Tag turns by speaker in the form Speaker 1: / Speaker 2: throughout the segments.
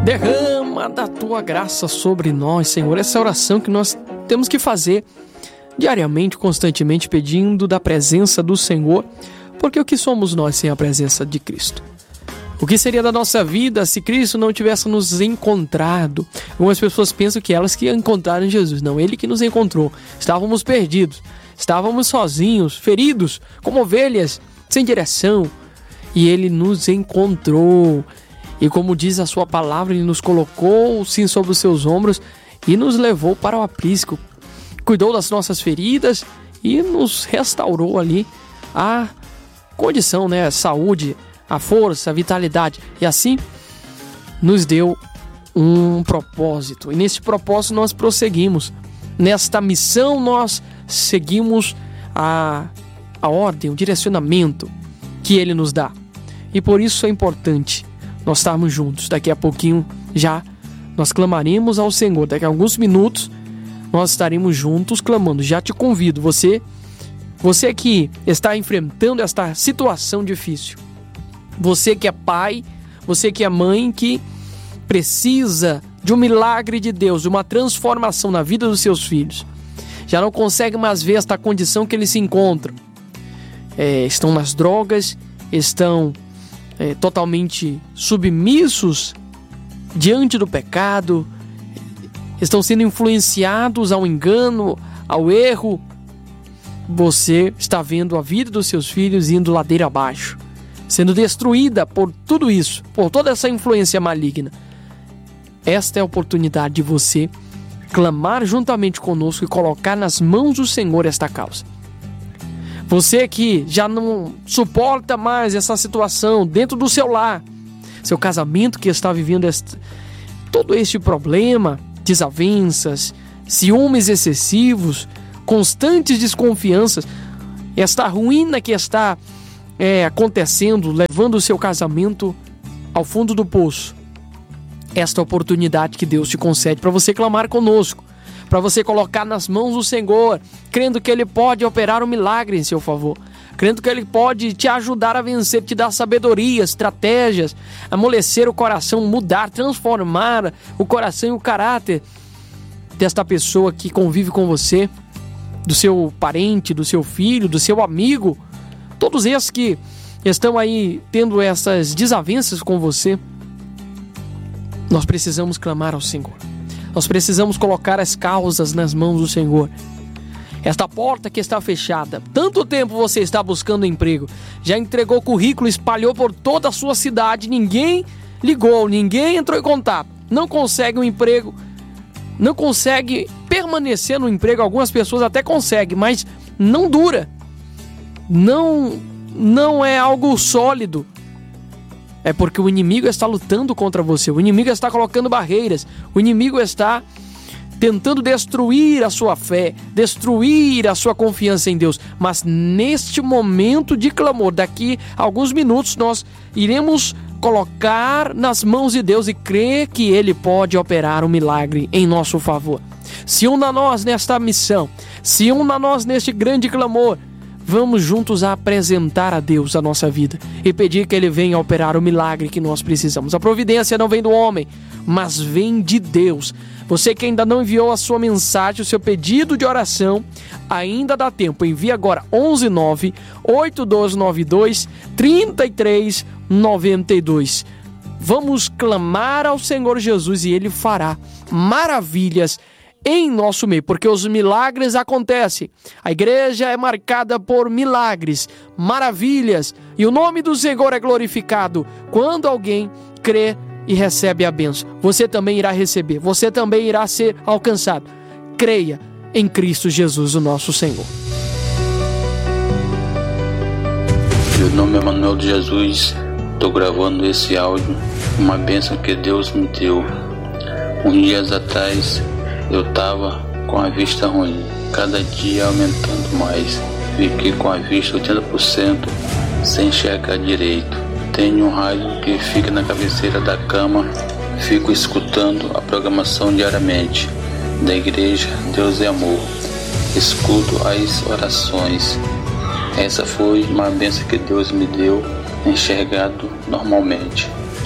Speaker 1: Derrama da tua graça sobre nós, Senhor. Essa oração que nós temos que fazer diariamente, constantemente, pedindo da presença do Senhor, porque o que somos nós sem a presença de Cristo? O que seria da nossa vida se Cristo não tivesse nos encontrado? Algumas pessoas pensam que elas que encontraram Jesus. Não, Ele que nos encontrou. Estávamos perdidos, estávamos sozinhos, feridos, como ovelhas, sem direção. E Ele nos encontrou. E como diz a sua palavra, Ele nos colocou sim sobre os seus ombros e nos levou para o aprisco. Cuidou das nossas feridas e nos restaurou ali a condição, a saúde, a força, a vitalidade. E assim nos deu um propósito. E nesse propósito nós prosseguimos. Nesta missão nós seguimos a ordem, o direcionamento que Ele nos dá. E por isso é importante nós estarmos juntos. Daqui a pouquinho já nós clamaremos ao Senhor. Daqui a alguns minutos nós estaremos juntos clamando. Já te convido, você que está enfrentando esta situação difícil, você que é pai, você que é mãe, que precisa de um milagre de Deus, de uma transformação na vida dos seus filhos, já não consegue mais ver esta condição que eles se encontram. Estão nas drogas, estão totalmente submissos diante do pecado, estão sendo influenciados ao engano, ao erro. Você está vendo a vida dos seus filhos indo ladeira abaixo, sendo destruída por tudo isso, por toda essa influência maligna. Esta é a oportunidade de você clamar juntamente conosco e colocar nas mãos do Senhor esta causa. Você que já não suporta mais essa situação dentro do seu lar, seu casamento que está vivendo todo este problema, desavenças, ciúmes excessivos, constantes desconfianças, esta ruína que está acontecendo, levando o seu casamento ao fundo do poço. Esta oportunidade que Deus te concede para você clamar conosco, para você colocar nas mãos do Senhor, crendo que Ele pode operar um milagre em seu favor, crendo que Ele pode te ajudar a vencer, te dar sabedoria, estratégias, amolecer o coração, mudar, transformar o coração e o caráter desta pessoa que convive com você, do seu parente, do seu filho, do seu amigo, todos esses que estão aí tendo essas desavenças com você. Nós precisamos clamar ao Senhor. Nós precisamos colocar as causas nas mãos do Senhor. Esta porta que está fechada, tanto tempo você está buscando emprego, já entregou currículo, espalhou por toda a sua cidade, ninguém ligou, ninguém entrou em contato, não consegue um emprego, não consegue permanecer no emprego. Algumas pessoas até conseguem, mas não dura, não é algo sólido. É porque o inimigo está lutando contra você, o inimigo está colocando barreiras, o inimigo está tentando destruir a sua fé, destruir a sua confiança em Deus. Mas neste momento de clamor, daqui a alguns minutos, nós iremos colocar nas mãos de Deus e crer que Ele pode operar um milagre em nosso favor. Se una a nós nesta missão, se una a nós neste grande clamor. Vamos juntos apresentar a Deus a nossa vida e pedir que Ele venha operar o milagre que nós precisamos. A providência não vem do homem, mas vem de Deus. Você que ainda não enviou a sua mensagem, o seu pedido de oração, ainda dá tempo. Envie agora 119-8292-3392. Vamos clamar ao Senhor Jesus e Ele fará maravilhas em nosso meio, porque os milagres acontecem. A igreja é marcada por milagres, maravilhas, e o nome do Senhor é glorificado quando alguém crê e recebe a bênção. Você também irá receber, você também irá ser alcançado. Creia em Cristo Jesus, o nosso Senhor.
Speaker 2: Meu nome é Manuel de Jesus, estou gravando esse áudio, uma bênção que Deus me deu. Uns dias atrás eu estava com a vista ruim, cada dia aumentando mais. Fiquei com a vista 80% sem enxergar direito. Tenho um rádio que fica na cabeceira da cama, fico escutando a programação diariamente da igreja Deus é Amor. Escuto as orações. Essa foi uma bênção que Deus me deu, enxergado normalmente.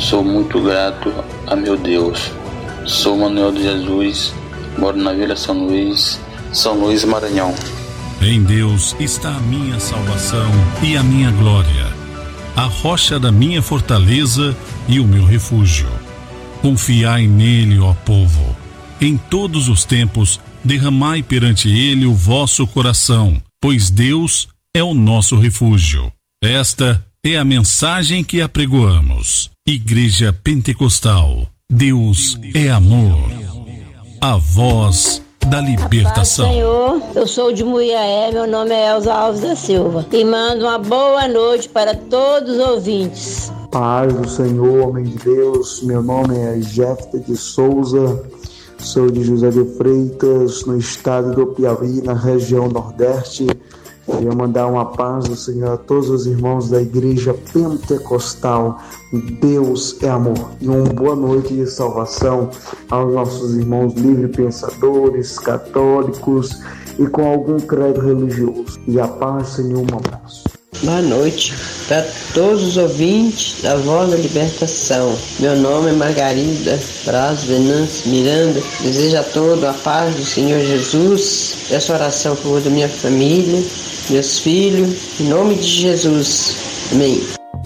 Speaker 2: Sou muito grato a meu Deus. Sou Manuel de Jesus, moro na Vila São Luís, Maranhão.
Speaker 3: Em Deus está a minha salvação e a minha glória, a rocha da minha fortaleza e o meu refúgio. Confiai nele, ó povo. Em todos os tempos, derramai perante ele o vosso coração, pois Deus é o nosso refúgio. Esta é a mensagem que apregoamos. Igreja Pentecostal, Deus é amor. A voz da libertação.
Speaker 4: Paz, Senhor, eu sou de Muiaé, meu nome é Elza Alves da Silva e mando uma boa noite para todos os ouvintes.
Speaker 5: Paz do Senhor, homem de Deus, meu nome é Jefter de Souza, sou de José de Freitas, no estado do Piauí, na região Nordeste. Queria mandar uma paz do Senhor a todos os irmãos da Igreja Pentecostal. Deus é amor. E uma boa noite de salvação aos nossos irmãos livre-pensadores, católicos e com algum credo religioso. E a paz, Senhor, um abraço.
Speaker 6: Boa noite para todos os ouvintes da Voz da Libertação. Meu nome é Margarida Braz Venâncio Miranda. Desejo a todos a paz do Senhor Jesus. Essa oração por da minha família, meus filhos, em nome de Jesus. Amém.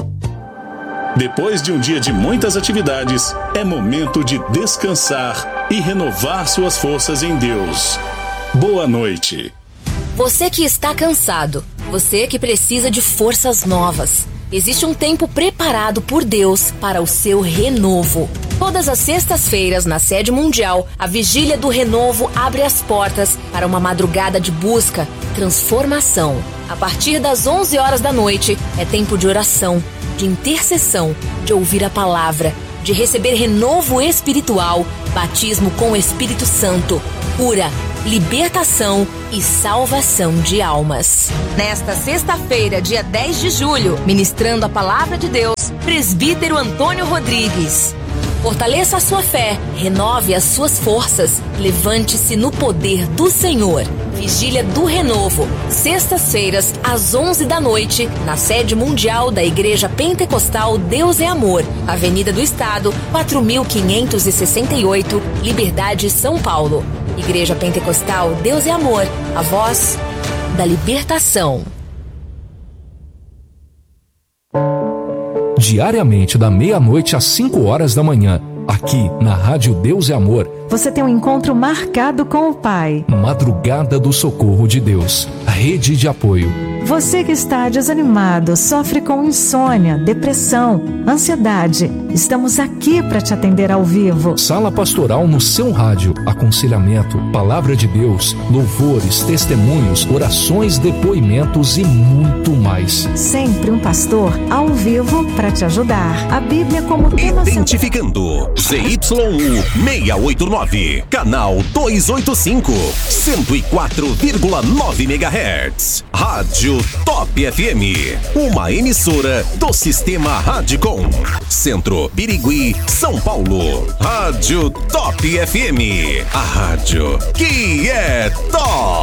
Speaker 3: Depois de um dia de muitas atividades, é momento de descansar e renovar suas forças em Deus. Boa noite.
Speaker 7: Você que está cansado, você que precisa de forças novas. Existe um tempo preparado por Deus para o seu renovo. Todas as sextas-feiras, na sede mundial, a Vigília do Renovo abre as portas para uma madrugada de busca, transformação. A partir das 11 horas da noite, é tempo de oração, de intercessão, de ouvir a palavra, de receber renovo espiritual, batismo com o Espírito Santo, cura, libertação e salvação de almas. Nesta sexta-feira, dia 10 de julho, ministrando a palavra de Deus, presbítero Antônio Rodrigues. Fortaleça a sua fé, renove as suas forças, levante-se no poder do Senhor. Vigília do Renovo, sextas-feiras, às 11 da noite, na sede mundial da Igreja Pentecostal Deus é Amor, Avenida do Estado, 4568, Liberdade, São Paulo. Igreja Pentecostal Deus é Amor, a voz da libertação.
Speaker 8: Diariamente, da meia-noite às 5 horas da manhã, aqui na Rádio Deus é Amor,
Speaker 9: você tem um encontro marcado com o Pai.
Speaker 8: Madrugada do Socorro de Deus, rede de apoio.
Speaker 9: Você que está desanimado, sofre com insônia, depressão, ansiedade, estamos aqui para te atender ao vivo.
Speaker 8: Sala pastoral no seu rádio, aconselhamento, palavra de Deus, louvores, testemunhos, orações, depoimentos e muito mais.
Speaker 9: Sempre um pastor ao vivo para te ajudar. A Bíblia como tema.
Speaker 10: Identificando ZYU 689, canal 285, 104,9 MHz. Rádio Top FM, uma emissora do Sistema Radicom. Centro, Birigui, São Paulo. Rádio Top FM, a rádio que é top.